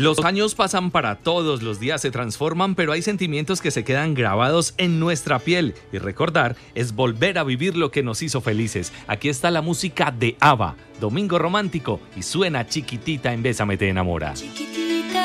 Los años pasan para todos, los días se transforman, pero hay sentimientos que se quedan grabados en nuestra piel. Y recordar es volver a vivir lo que nos hizo felices. Aquí está la música de ABBA, Domingo Romántico, y suena Chiquitita en Bésame te enamora. Chiquitita.